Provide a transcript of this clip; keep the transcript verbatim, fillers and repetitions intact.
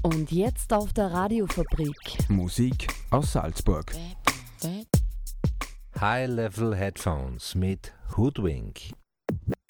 Und jetzt auf der Radiofabrik. Musik aus Salzburg. High-Level Headphones mit Hoodwink.